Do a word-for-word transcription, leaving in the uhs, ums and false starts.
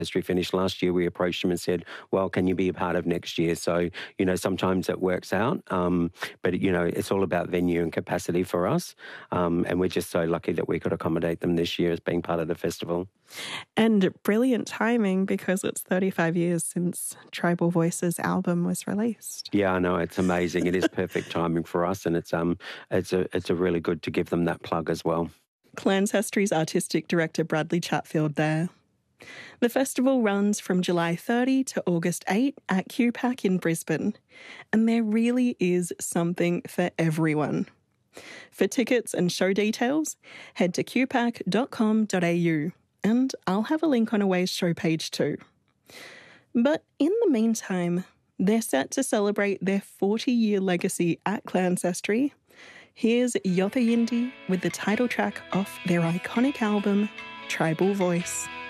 Ancestry finished last year, we approached them and said, well, can you be a part of next year? So, you know, sometimes it works out, um, but, you know, it's all about venue and capacity for us. Um, and we're just so lucky that we could accommodate them this year as being part of the festival. And brilliant timing because it's thirty-five years since Tribal Voices album was released. Yeah, I know. It's amazing. It is perfect timing for us, and it's um, it's a it's a really good to give them that plug as well. Clancestry's artistic director Bradley Chatfield there. The festival runs from July thirtieth to August eighth at Q PAC in Brisbane, and there really is something for everyone. For tickets and show details, head to q pac dot com dot a u, and I'll have a link on Away's show page too. But in the meantime, they're set to celebrate their forty-year legacy at Clancestry. Here's Yotha Yindi with the title track off their iconic album, Tribal Voice.